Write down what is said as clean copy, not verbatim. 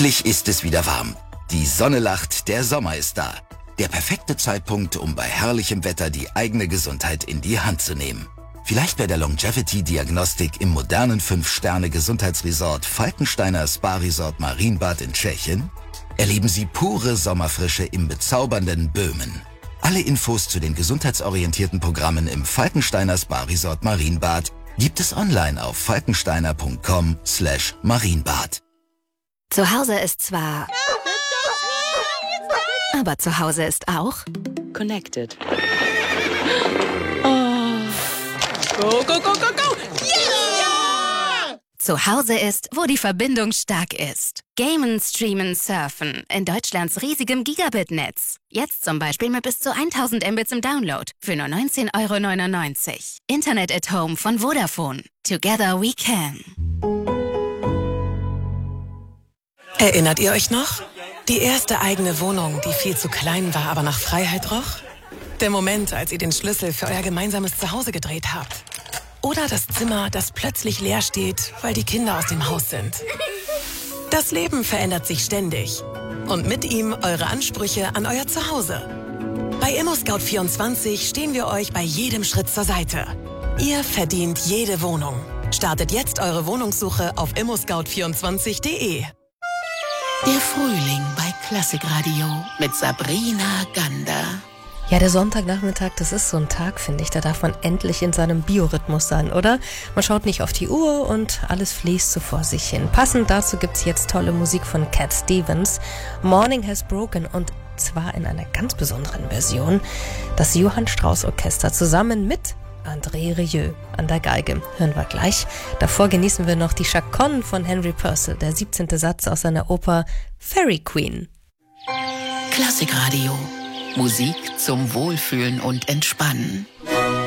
Endlich ist es wieder warm. Die Sonne lacht, der Sommer ist da. Der perfekte Zeitpunkt, um bei herrlichem Wetter die eigene Gesundheit in die Hand zu nehmen. Vielleicht bei der Longevity-Diagnostik im modernen 5-Sterne-Gesundheitsresort Falkensteiner Spa-Resort Marienbad in Tschechien? Erleben Sie pure Sommerfrische im bezaubernden Böhmen. Alle Infos zu den gesundheitsorientierten Programmen im Falkensteiner Spa-Resort Marienbad gibt es online auf falkensteiner.com/Marienbad. Zu Hause ist zwar... Aber zu Hause ist auch... Connected. Go, go, go, go, go! Yeah! Zu Hause ist, wo die Verbindung stark ist. Gamen, streamen, surfen. In Deutschlands riesigem Gigabit-Netz. Jetzt zum Beispiel mit bis zu 1000 Mbits im Download. Für nur 19,99 €. Internet at Home von Vodafone. Together we can. Erinnert ihr euch noch? Die erste eigene Wohnung, die viel zu klein war, aber nach Freiheit roch? Der Moment, als ihr den Schlüssel für euer gemeinsames Zuhause gedreht habt. Oder das Zimmer, das plötzlich leer steht, weil die Kinder aus dem Haus sind. Das Leben verändert sich ständig. Und mit ihm eure Ansprüche an euer Zuhause. Bei ImmoScout24 stehen wir euch bei jedem Schritt zur Seite. Ihr verdient jede Wohnung. Startet jetzt eure Wohnungssuche auf immoscout24.de. Der Frühling bei Klassikradio mit Sabrina Gander. Ja, der Sonntagnachmittag, das ist so ein Tag, finde ich. Da darf man endlich in seinem Biorhythmus sein, oder? Man schaut nicht auf die Uhr und alles fließt so vor sich hin. Passend dazu gibt's jetzt tolle Musik von Cat Stevens. Morning Has Broken, und zwar in einer ganz besonderen Version. Das Johann Strauss Orchester zusammen mit André Rieu an der Geige. Hören wir gleich. Davor genießen wir noch die Chaconne von Henry Purcell, der 17. Satz aus seiner Oper Fairy Queen. Klassikradio. Musik zum Wohlfühlen und Entspannen.